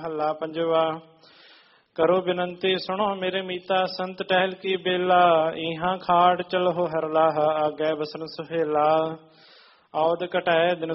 ਮਹੱਲਾ ਪੰਜਵਾ। ਕਰੋ ਬਿਨੰਤੀ ਸੁਣੋ ਮੇਰੇ ਮੀਤਾ, ਸੰਤ ਟਹਿਲ ਕੀ ਬੇਲਾ। ਇਹਾਂ ਖਾੜ ਚਲੋ ਹਰਲਾਹ, ਆਗੇ ਬਸਨ ਸੁਹੇਲਾ। ਔਦ ਘਟੈ ਦਿਨ